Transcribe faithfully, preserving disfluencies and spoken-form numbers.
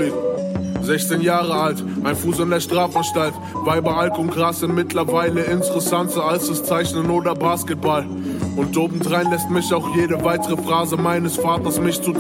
Ruhrgebiet. sechzehn Jahre alt, ein Fuß in der Strafanstalt. Weiber, Alk und Gras sind mittlerweile interessanter als das Zeichnen oder Basketball. Und obendrein lässt mich auch jede weitere Phrase meines Vaters mich zu